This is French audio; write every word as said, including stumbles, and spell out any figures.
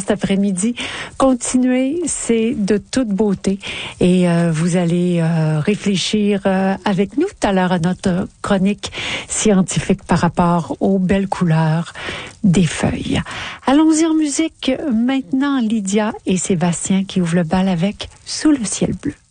cet après-midi. Continuez, c'est de toute beauté. Et euh, vous allez euh, réfléchir euh, avec nous tout à l'heure à notre chronique scientifique par rapport aux belles couleurs des feuilles. Allons-y en musique. Maintenant, Lydia et Sébastien qui ouvrent le bal avec Sous le ciel bleu.